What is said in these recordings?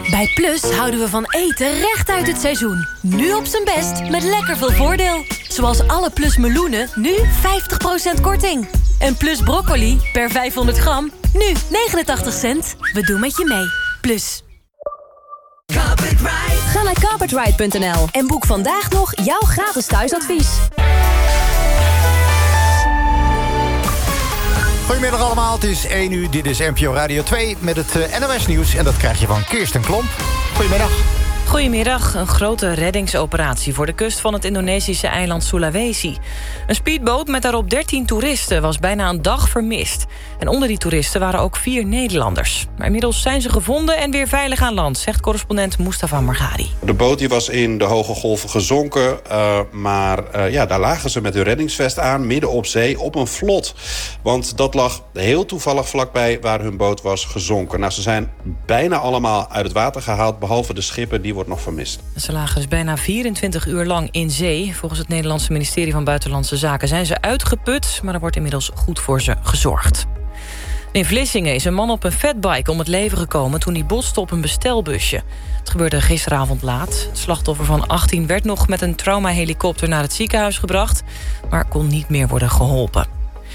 Bij Plus houden we van eten recht uit het seizoen. Nu op zijn best met lekker veel voordeel. Zoals alle Plus meloenen, nu 50% korting. En Plus broccoli per 500 gram, nu 89 cent. We doen met je mee. Plus. Ga naar carpetride.nl en boek vandaag nog jouw gratis thuisadvies. Goedemiddag allemaal, het is 1 uur, dit is NPO Radio 2 met het NOS Nieuws. En dat krijg je van Kirsten Klomp. Goedemiddag. Goedemiddag. Een grote reddingsoperatie voor de kust van het Indonesische eiland Sulawesi. Een speedboot met daarop 13 toeristen was bijna een dag vermist. En onder die toeristen waren ook 4 Nederlanders. Maar inmiddels zijn ze gevonden en weer veilig aan land, zegt correspondent Mustafa Margari. De boot die was in de hoge golven gezonken, maar daar lagen ze met hun reddingsvest aan, midden op zee, op een vlot. Want dat lag heel toevallig vlakbij waar hun boot was gezonken. Nou, ze zijn bijna allemaal uit het water gehaald, behalve de schipper, die wordt nog vermist. Ze lagen dus bijna 24 uur lang in zee. Volgens het Nederlandse ministerie van Buitenlandse Zaken zijn ze uitgeput, maar er wordt inmiddels goed voor ze gezorgd. In Vlissingen is een man op een fatbike om het leven gekomen toen hij botste op een bestelbusje. Het gebeurde gisteravond laat. Het slachtoffer van 18 werd nog met een traumahelikopter naar het ziekenhuis gebracht, maar kon niet meer worden geholpen.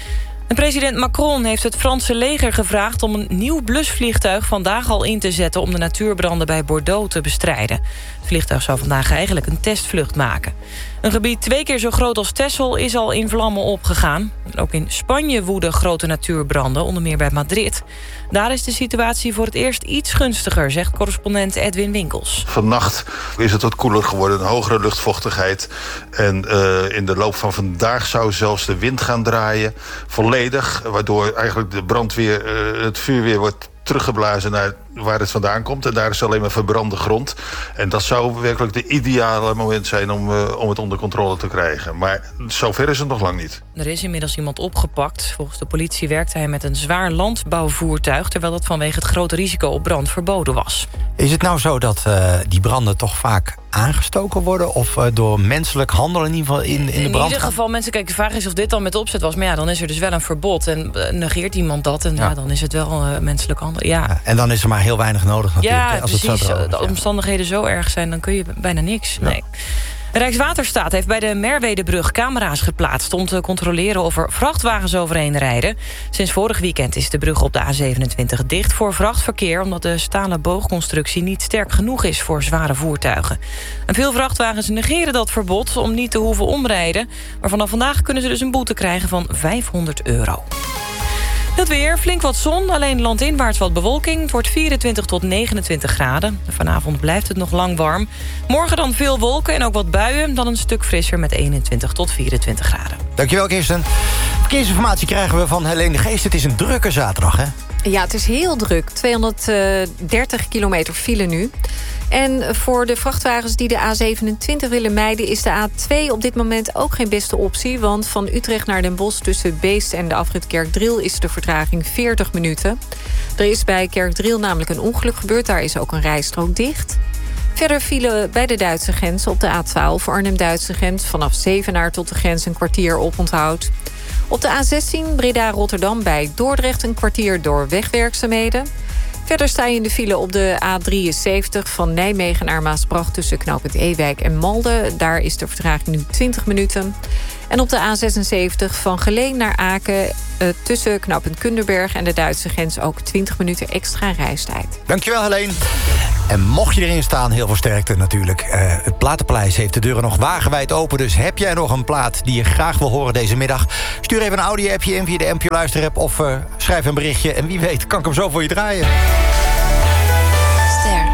En president Macron heeft het Franse leger gevraagd om een nieuw blusvliegtuig vandaag al in te zetten om de natuurbranden bij Bordeaux te bestrijden. Het vliegtuig zou vandaag eigenlijk een testvlucht maken. Een gebied 2 keer zo groot als Texel is al in vlammen opgegaan. En ook in Spanje woeden grote natuurbranden, onder meer bij Madrid. Daar is de situatie voor het eerst iets gunstiger, zegt correspondent Edwin Winkels. Vannacht is het wat koeler geworden, een hogere luchtvochtigheid. En in de loop van vandaag zou zelfs de wind gaan draaien, volledig. Waardoor eigenlijk de brandweer, het vuur weer wordt teruggeblazen naar waar het vandaan komt. En daar is alleen maar verbrande grond. En dat zou werkelijk de ideale moment zijn om het onder controle te krijgen. Maar zover is het nog lang niet. Er is inmiddels iemand opgepakt. Volgens de politie werkte hij met een zwaar landbouwvoertuig, terwijl dat vanwege het grote risico op brand verboden was. Is het nou zo dat die branden toch vaak aangestoken worden of door menselijk handelen in ieder geval in de brand gaan? In ieder geval, mensen, kijk, de vraag is of dit dan met opzet was. Maar ja, dan is er dus wel een verbod. En negeert iemand dat, en ja, dan is het wel menselijk handelen. Ja. En dan is er maar heel weinig nodig natuurlijk. Ja, als precies. Het zo de omstandigheden zo erg zijn, dan kun je bijna niks. Ja. Nee. Rijkswaterstaat heeft bij de Merwedebrug camera's geplaatst om te controleren of er vrachtwagens overheen rijden. Sinds vorig weekend is de brug op de A27 dicht voor vrachtverkeer, omdat de stalen boogconstructie niet sterk genoeg is voor zware voertuigen. En veel vrachtwagens negeren dat verbod om niet te hoeven omrijden. Maar vanaf vandaag kunnen ze dus een boete krijgen van €500. Het weer, flink wat zon, alleen landinwaarts wat bewolking. Het wordt 24 tot 29 graden. Vanavond blijft het nog lang warm. Morgen dan veel wolken en ook wat buien. Dan een stuk frisser met 21 tot 24 graden. Dankjewel, Kirsten. Verkeersinformatie krijgen we van Helene de Geest. Het is een drukke zaterdag, hè? Ja, het is heel druk. 230 kilometer file nu. En voor de vrachtwagens die de A27 willen mijden is de A2 op dit moment ook geen beste optie. Want van Utrecht naar Den Bosch tussen Beest en de afrit Kerkdriel is de vertraging 40 minuten. Er is bij Kerkdriel namelijk een ongeluk gebeurd. Daar is ook een rijstrook dicht. Verder vielen bij de Duitse grens op de A12 Arnhem-Duitse grens. Vanaf Zevenaar tot de grens een kwartier oponthoud. Op de A16 Breda-Rotterdam bij Dordrecht een kwartier door wegwerkzaamheden. Verder sta je in de file op de A73 van Nijmegen naar Maasbracht tussen knooppunt Ewijk en Malden. Daar is de vertraging nu 20 minuten. En op de A76 van Geleen naar Aken tussen knooppunt Kunderberg en de Duitse grens ook 20 minuten extra reistijd. Dankjewel, Helene. En mocht je erin staan, heel veel sterkte natuurlijk. Het Platenpaleis heeft de deuren nog wagenwijd open. Dus heb jij nog een plaat die je graag wil horen deze middag? Stuur even een audio-appje in via de NPO Luisterapp of schrijf een berichtje. En wie weet kan ik hem zo voor je draaien. Ster.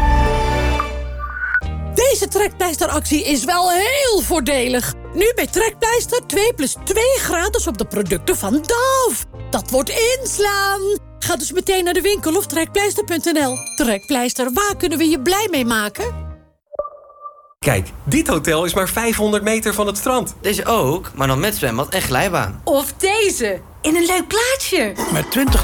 Deze trekpleisteractie is wel heel voordelig. Nu bij Trekpleister 2 plus 2 gratis op de producten van Dove. Dat wordt inslaan. Ga dus meteen naar de winkel of trekpleister.nl. Trekpleister, waar kunnen we je blij mee maken? Kijk, dit hotel is maar 500 meter van het strand. Deze ook, maar dan met zwembad en glijbaan. Of deze, in een leuk plaatsje. Met 20